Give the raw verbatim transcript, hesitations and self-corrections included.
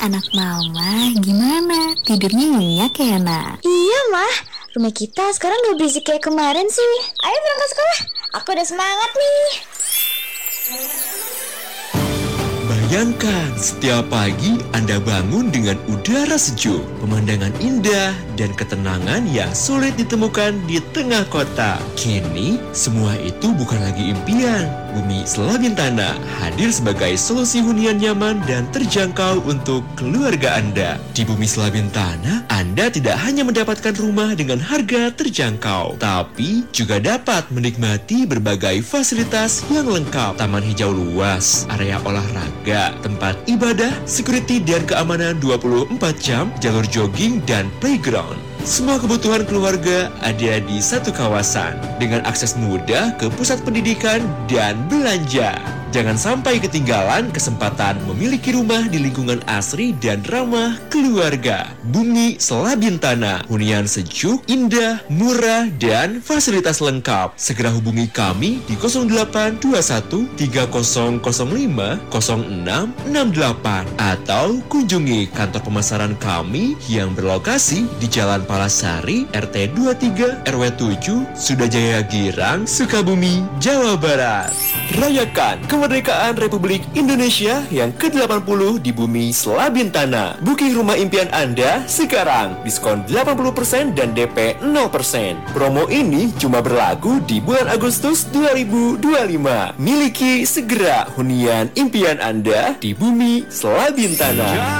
anak mama, gimana? Tidurnya nyenyak ya, nak? Iya, Mah. Rumah kita sekarang gak berisik kayak kemarin sih. Ayo berangkat sekolah. Aku udah semangat nih. Bayangkan setiap pagi Anda bangun dengan udara sejuk, pemandangan indah, dan ketenangan yang sulit ditemukan di tengah kota. Kini, semua itu bukan lagi impian. Bumi Selabintana hadir sebagai solusi hunian nyaman dan terjangkau untuk keluarga Anda. Di Bumi Selabintana, Anda tidak hanya mendapatkan rumah dengan harga terjangkau, tapi juga dapat menikmati berbagai fasilitas yang lengkap. Taman hijau luas, area olahraga, tempat ibadah, security dan keamanan dua puluh empat jam, jalur jogging, dan playground. Semua kebutuhan keluarga ada di satu kawasan dengan akses mudah ke pusat pendidikan dan belanja. Jangan sampai ketinggalan kesempatan memiliki rumah di lingkungan asri dan ramah keluarga. Bumi Selabintana, hunian sejuk, indah, murah, dan fasilitas lengkap. Segera hubungi kami di nol delapan dua satu tiga nol nol lima nol enam enam delapan atau kunjungi kantor pemasaran kami yang berlokasi di Jalan Palasari, R T dua puluh tiga R W tujuh, Sudajaya Girang, Sukabumi, Jawa Barat. Rayakan kemerdekaan Republik Indonesia yang ke delapan puluh di Bumi Selabintana. Booking rumah impian Anda sekarang. Diskon delapan puluh persen dan D P nol persen. Promo ini cuma berlaku di bulan Agustus dua ribu dua puluh lima. Miliki segera hunian impian Anda di Bumi Selabintana.